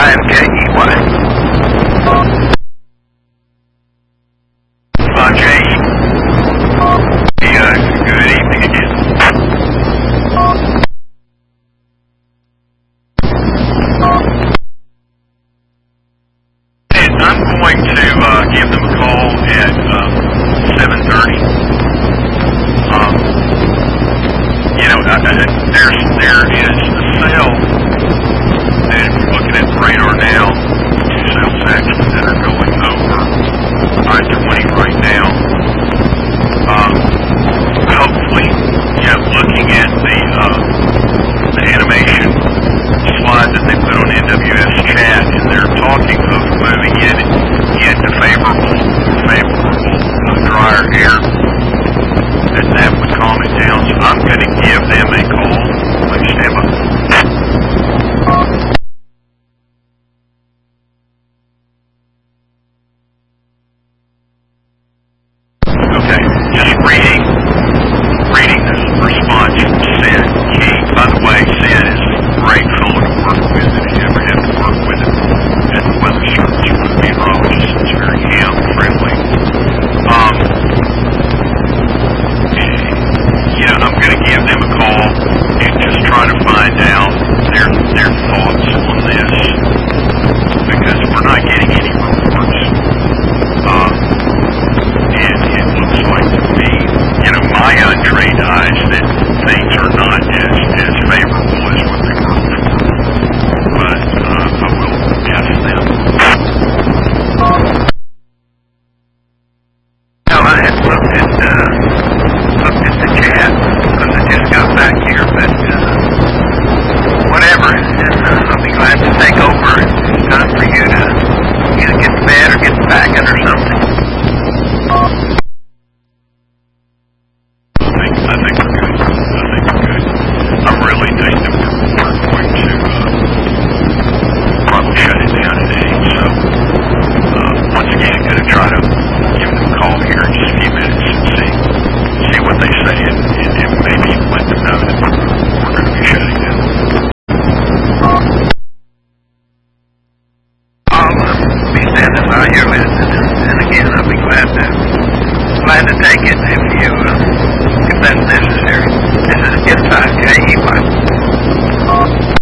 5JEY. Jay. Good evening again. And I'm going to give them a call at 7:30. There is a cell that we're looking at the radar now. Two cell sections that are going over I-20 right now. Hopefully, looking at the animation slide that they put on NWS chat, and they're talking of moving into favorable drier air, that would calm it down. So I'm going to give them a call. Please stand by. Okay, just reading this response from Sid King. By the way, Sid is a great fellow to work with, if you ever have to work with him at the Weather Service or the meteorologist. It's very ham-friendly. I'm going to give them a call and just try to find out their thoughts on this, because we're not getting any reports. And it looks like to me, my untrained eyes, that things are not as favorable as what they were before. But I will ask them. I had looked at the chat because I just got back here, but whatever, I'll be glad to take over. It's time for you to either get to bed or get to packing or something. I think we're good. I really think that we're going to probably shut it down today. So once again, I'm going to try to give them a call here in just a few minutes and see what they say, and maybe let them know that we're going to be shutting down. I'll be standing by here listening, and again, I'll be glad to take it if that's necessary. This is F5JEY.